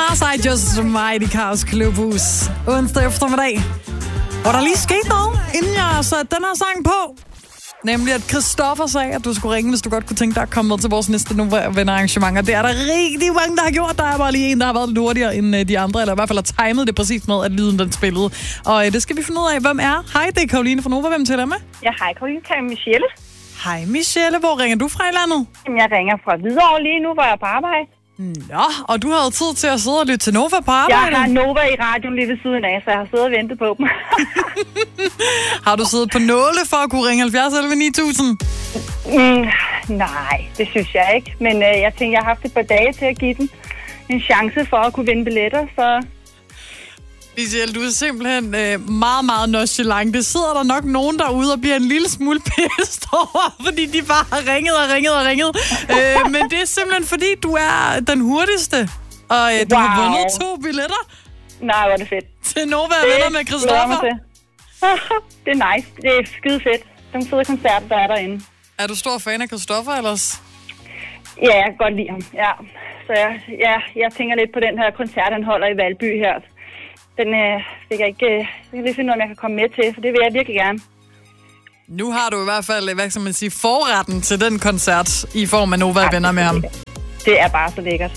Mars, I Just Mighty Chaos Klubhus. Onsdag eftermiddag. Hvor der lige skete noget, inden jeg satte den her sang på. Nemlig at Christoffer sagde, at du skulle ringe, hvis du godt kunne tænke dig at komme med til vores næste Nova-venner-arrangementer. Det er der rigtig mange, der har gjort. Der er bare lige en, der har været lidt hurtigere end de andre, eller i hvert fald har timet det præcis med, at lyden den spillede. Og det skal vi finde ud af, hvem er. Hej, det er Karoline fra Nova. Hvem taler med? Ja, hej Karoline. Det er Michelle. Hej Michelle. Hvor ringer du fra i landet? Jeg ringer fra Hvidovre lige nu, hvor jeg er på arbejde. Nå, og du havde tid til at sidde og lytte til Nova på arbejde? Jeg har Nova i radioen lige ved siden af, så jeg har siddet og ventet på dem. Har du siddet på nåle for at kunne ringe 70 11 9000? Nej, det synes jeg ikke. Men jeg tænkte, jeg har haft et par dage til at give den en chance for at kunne vinde billetter, så... Michelle, du er simpelthen meget, meget nonchalant. Det sidder der nok nogen derude og bliver en lille smule pissed over, fordi de bare har ringet. Men det er simpelthen fordi, du er den hurtigste, og du har vundet 2 billetter. Nej, hvor er det fedt. Til Nova Venner med Christoffer. Det er nice. Det er skide fedt. Den fede koncert, der er derinde. Er du stor fan af Christoffer ellers? Ja, jeg kan godt lide ham, ja. Så jeg tænker lidt på den her koncert, han holder i Valby her. Den fik jeg ikke... Jeg kan lige finde ud af, om jeg kan komme med til, for det vil jeg virkelig gerne. Nu har du i hvert fald, hvad skal man sige, forretten til den koncert i form af Nova Venner med ham. Det er bare så lækkert.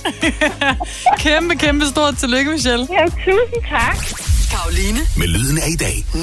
Kæmpe stort tillykke, Michelle. Ja, tusind tak. Karoline med lyden af i dag.